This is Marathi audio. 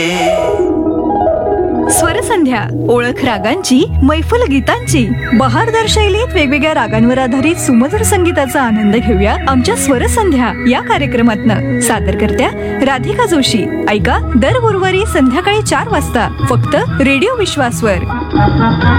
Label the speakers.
Speaker 1: स्वरसंध्या, ओळख रागांची, मैफल गीतांची, बहारदार शैलीत वेगवेगळ्या रागांवर आधारित सुमधुर संगीताचा आनंद घेऊया आमच्या स्वरसंध्या या कार्यक्रमातनं. सादरकर्त्या राधिका जोशी. ऐका दर गुरुवारी संध्याकाळी 4 वाजता फक्त रेडिओ विश्वासवर.